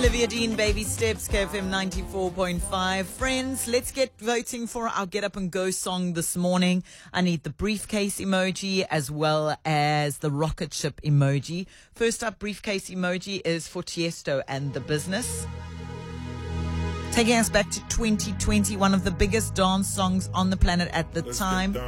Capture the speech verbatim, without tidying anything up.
Olivia Dean, Baby Steps, K F M ninety-four point five. Friends, let's get voting for our Get Up and Go song this morning. I need the briefcase emoji as well as the rocket ship emoji. First up, briefcase emoji is for Tiesto and The Business. Taking us back to twenty twenty, one of the biggest dance songs on the planet at the time.